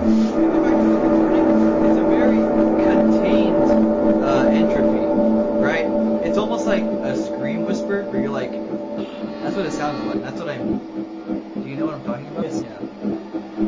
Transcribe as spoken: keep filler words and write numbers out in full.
If you go back to the recording, it's a very contained uh, entropy, right? It's almost like a scream whisper where you're like, that's what it sounds like. That's what I mean. Do you know what I'm talking about? Yes. Yeah.